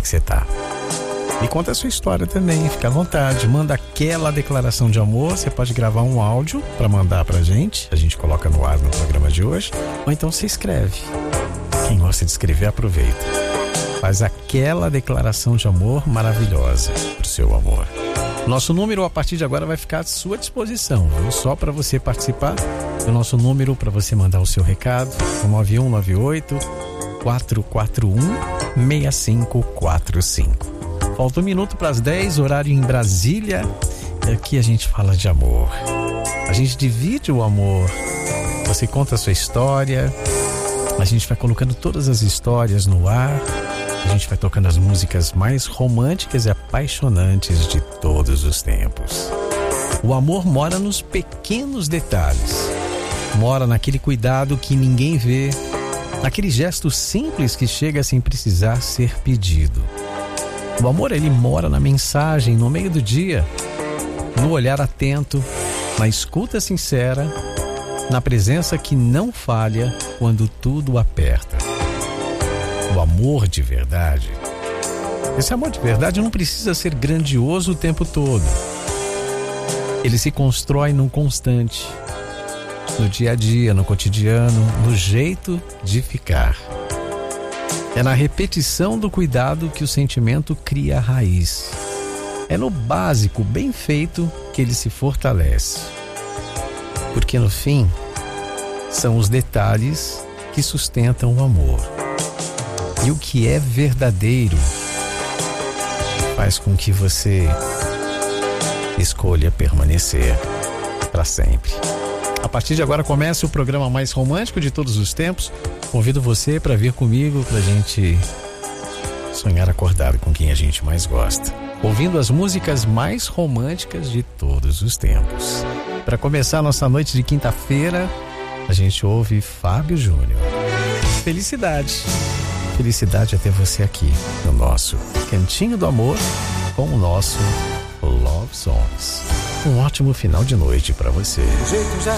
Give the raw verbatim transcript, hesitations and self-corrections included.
que você tá. E conta a sua história também, fica à vontade. Manda aquela declaração de amor. Você pode gravar um áudio para mandar pra gente. A gente coloca no ar no programa de hoje. Ou então você escreve. Quem gosta de escrever, aproveita. Faz aquela declaração de amor maravilhosa pro seu amor. Nosso número a partir de agora vai ficar à sua disposição, viu? Só para você participar. O nosso número para você mandar o seu recado é nove um nove oito, quatro quatro um, seis cinco quatro cinco. Falta um minuto para as dez, horário em Brasília. Aqui a gente fala de amor. A gente divide o amor. Você conta a sua história. A gente vai colocando todas as histórias no ar. A gente vai tocando as músicas mais românticas e apaixonantes de todos os tempos. O amor mora nos pequenos detalhes. Mora naquele cuidado que ninguém vê. Naquele gesto simples que chega sem precisar ser pedido. O amor, ele mora na mensagem, no meio do dia, no olhar atento, na escuta sincera, na presença que não falha quando tudo aperta. O amor de verdade. Esse amor de verdade não precisa ser grandioso o tempo todo. Ele se constrói no constante, no dia a dia, no cotidiano, no jeito de ficar. É na repetição do cuidado que o sentimento cria a raiz. É no básico, bem feito, que ele se fortalece. Porque no fim, são os detalhes que sustentam o amor. E o que é verdadeiro faz com que você escolha permanecer para sempre. A partir de agora começa o programa mais romântico de todos os tempos. Convido você para vir comigo para a gente sonhar acordado com quem a gente mais gosta, ouvindo as músicas mais românticas de todos os tempos. Para começar a nossa noite de quinta-feira, a gente ouve Fábio Júnior. Felicidade. Felicidade é ter você aqui no nosso Cantinho do Amor com o nosso Love Songs. Um ótimo final de noite para você.